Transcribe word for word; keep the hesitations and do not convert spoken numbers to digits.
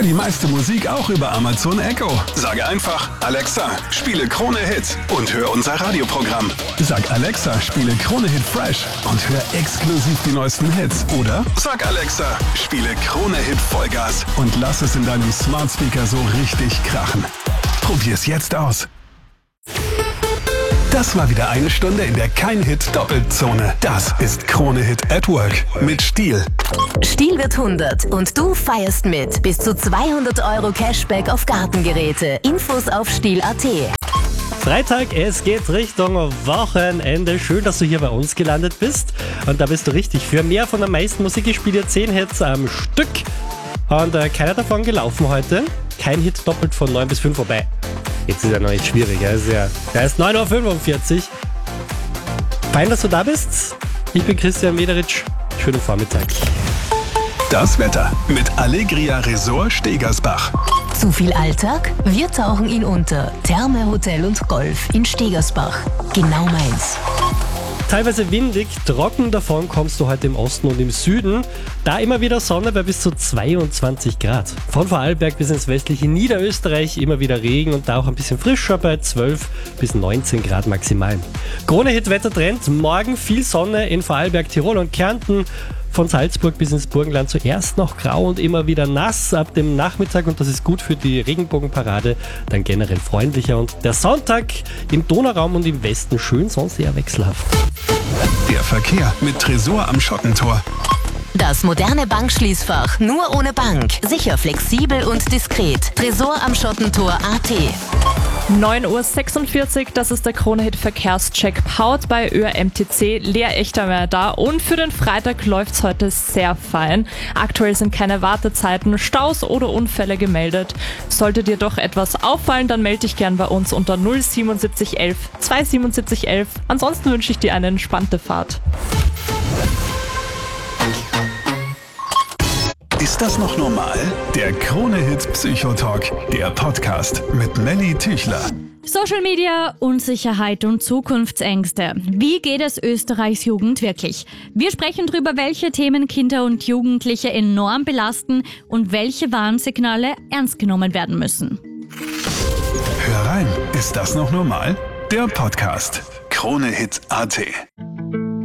Hör die meiste Musik auch über Amazon Echo. Sage einfach, Alexa, spiele Krone Hit und hör unser Radioprogramm. Sag Alexa, spiele Krone Hit Fresh und hör exklusiv die neuesten Hits. Oder sag Alexa, spiele Krone Hit Vollgas und lass es in deinem Smart Speaker so richtig krachen. Probier's jetzt aus. Das war wieder eine Stunde in der Kein-Hit-Doppelzone. Das ist Krone Hit at Work mit Stihl. Stihl wird hundert und du feierst mit. Bis zu zweihundert Euro Cashback auf Gartengeräte. Infos auf stihl punkt at. Freitag, es geht Richtung Wochenende. Schön, dass du hier bei uns gelandet bist. Und da bist du richtig. Für mehr von der meisten Musik, ich spiele dir zehn Hits am Stück. Und äh, keiner davon gelaufen heute. Kein Hit doppelt von neun bis fünf vorbei. Jetzt ist er noch nicht schwierig. Er ist, ja, er ist neun Uhr fünfundvierzig. Fein, dass du da bist. Ich bin Christian Mederitsch. Schönen Vormittag. Das Wetter mit Allegria Resort Stegersbach. Zu viel Alltag? Wir tauchen ihn unter. Therme, Hotel und Golf in Stegersbach. Genau meins. Teilweise windig, trocken davon kommst du heute im Osten und im Süden. Da immer wieder Sonne bei bis zu zweiundzwanzig Grad. Von Vorarlberg bis ins westliche Niederösterreich immer wieder Regen und da auch ein bisschen frischer bei zwölf bis neunzehn Grad maximal. Krone-Hit-Wettertrend, morgen viel Sonne in Vorarlberg, Tirol und Kärnten. Von Salzburg bis ins Burgenland zuerst noch grau und immer wieder nass ab dem Nachmittag und das ist gut für die Regenbogenparade, dann generell freundlicher und der Sonntag im Donauraum und im Westen schön, sonst eher wechselhaft. Der Verkehr mit Tresor am Schottentor. Das moderne Bankschließfach, nur ohne Bank. Sicher, flexibel und diskret. Tresor am Schottentor punkt at. neun Uhr sechsundvierzig, das ist der Krone-Hit Verkehrscheck. Powered bei Ö R M T C, leer echter mehr da und für den Freitag läuft's heute sehr fein. Aktuell sind keine Wartezeiten, Staus oder Unfälle gemeldet. Sollte dir doch etwas auffallen, dann melde dich gern bei uns unter null siebenundsiebzig elf zweihundertsiebenundsiebzig elf. Ansonsten wünsche ich dir eine entspannte Fahrt. Ist das noch normal? Der Krone-Hit Psychotalk, der Podcast mit Melly Tüchler. Social Media, Unsicherheit und Zukunftsängste. Wie geht es Österreichs Jugend wirklich? Wir sprechen darüber, welche Themen Kinder und Jugendliche enorm belasten und welche Warnsignale ernst genommen werden müssen. Hör rein, ist das noch normal? Der Podcast Krone Hit punkt at.